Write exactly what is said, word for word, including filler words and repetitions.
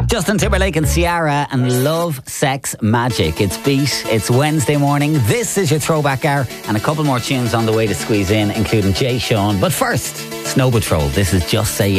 Justin Timberlake and Ciara and Love, Sex, Magic. It's Beat. It's Wednesday morning. This is your throwback hour and a couple more tunes on the way to squeeze in, including Jay Sean. But first, Snow Patrol. This is Just Say Yes.